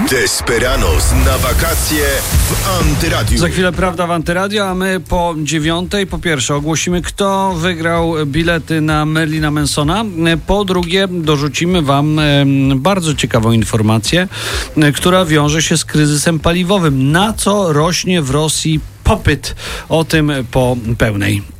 Desperados na wakacje w Antyradiu. Za chwilę prawda w Antyradio, a my po 9:00 po pierwsze ogłosimy, kto wygrał bilety na Marilina Mansona. Po drugie dorzucimy wam bardzo ciekawą informację, która wiąże się z kryzysem paliwowym. Na co rośnie w Rosji popyt? O tym po pełnej.